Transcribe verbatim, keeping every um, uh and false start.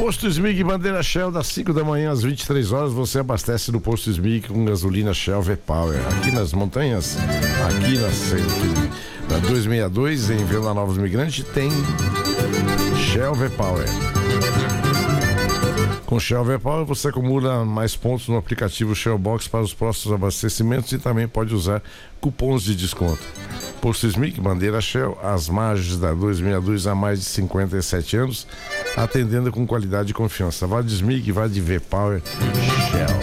Posto Smig Bandeira Shell, das cinco da manhã às vinte e três horas, você abastece no Posto Smig com gasolina Shell V-Power. Aqui nas montanhas, aqui na, na duzentos e sessenta e dois, em Vila Nova dos Imigrantes, tem Shell V-Power. Com Shell V-Power você acumula mais pontos no aplicativo Shellbox para os próximos abastecimentos e também pode usar cupons de desconto. Posto Smig, Bandeira Shell, às margens da duzentos e sessenta e dois há mais de cinquenta e sete anos, atendendo com qualidade e confiança. Vá de Smig, vá de V-Power Shell.